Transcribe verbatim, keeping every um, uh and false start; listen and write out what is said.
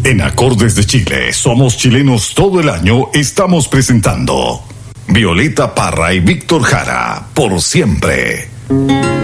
En Acordes de Chile, somos chilenos todo el año, estamos presentando Violeta Parra y Víctor Jara, por siempre.